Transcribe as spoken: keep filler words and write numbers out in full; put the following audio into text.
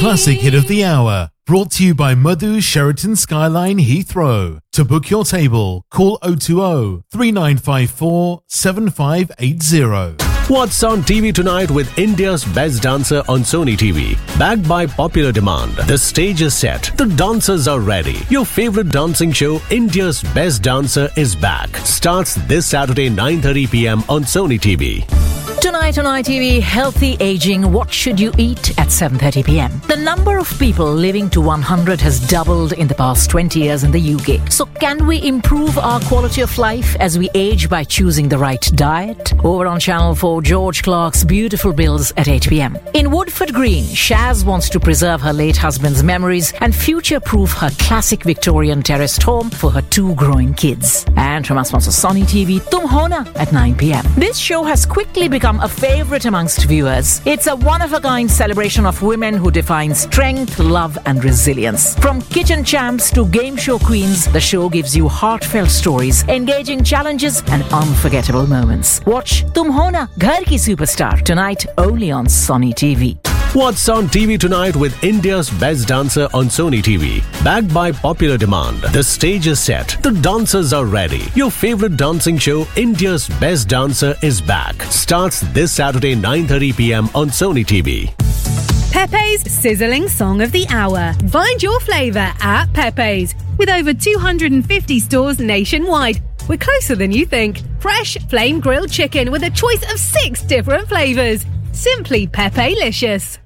Classic Hit of the Hour. Brought to you by Madhu Sheraton Skyline Heathrow. To book your table, call oh two oh, three nine five four, seven five eight oh. What's on T V tonight with India's Best Dancer on Sony T V? Backed by popular demand, the stage is set, the dancers are ready. Your favorite dancing show, India's Best Dancer, is back. Starts this Saturday nine thirty p.m. on Sony T V. Tonight on I T V, healthy aging, what should you eat at seven thirty p.m. The number of people living to one hundred has doubled in the past twenty years in the U K. So can we improve our quality of life as we age by choosing the right diet? Over on Channel four, George Clark's Beautiful Bills at eight p.m. In Woodford Green, Shaz wants to preserve her late husband's memories and future-proof her classic Victorian terraced home for her two growing kids. And from our sponsor Sony T V, Tum Ho Na at nine p.m. This show has quickly become a favorite amongst viewers. It's a one-of-a-kind celebration of women who define strength, love and resilience. From kitchen champs to game show queens, the show gives you heartfelt stories, engaging challenges and unforgettable moments. Watch Tum Ho Na, Ghar Ki Superstar tonight only on Sony T V. What's on T V tonight with India's Best Dancer on Sony T V? Backed by popular demand, the stage is set, the dancers are ready. Your favorite dancing show, India's Best Dancer, is back. Starts this Saturday nine thirty p.m. on Sony T V. Pepe's Sizzling Song of the Hour. Find your flavour at Pepe's. With over two hundred fifty stores nationwide, we're closer than you think. Fresh flame grilled chicken with a choice of six different flavours. Simply Pepe-licious.